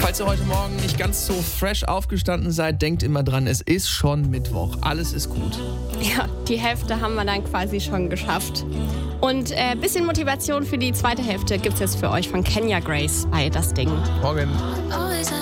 Falls ihr heute Morgen nicht ganz so fresh aufgestanden seid, denkt immer dran, es ist schon Mittwoch. Alles ist gut. Ja, die Hälfte haben wir dann quasi schon geschafft. Und ein bisschen Motivation für die zweite Hälfte gibt es jetzt für euch von Kenya Grace bei Das Ding. Morgen.